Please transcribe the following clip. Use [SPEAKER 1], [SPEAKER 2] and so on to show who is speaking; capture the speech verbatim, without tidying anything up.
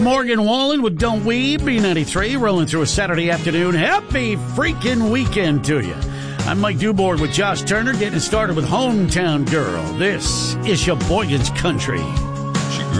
[SPEAKER 1] Morgan Wallen with Don't We, B ninety-three, rolling through a Saturday afternoon. Happy freaking weekend to you. I'm Mike Dubourg with Josh Turner, getting started with Hometown Girl. This is Sheboygan's Country.